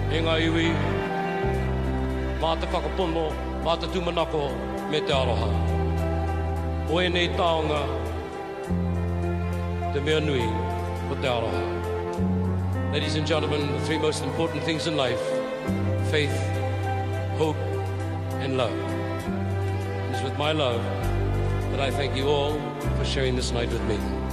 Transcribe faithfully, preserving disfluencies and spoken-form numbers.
e ngā iwi, mā te whakapono, mā te tūmanako, me te aroha. O e nei taonga, te mea nui o te aroha. Ladies and gentlemen, the three most important things in life, faith, hope, and love. It is with my love that I thank you all for sharing this night with me.